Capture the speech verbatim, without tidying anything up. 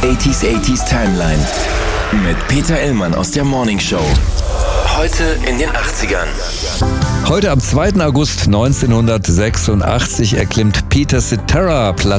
achtziger achtziger Timeline mit Peter Illmann aus der Morning Show. Heute in den achtzigern. Heute am zweiten August neunzehnhundertsechsundachtzig erklimmt Peter Cetera Platz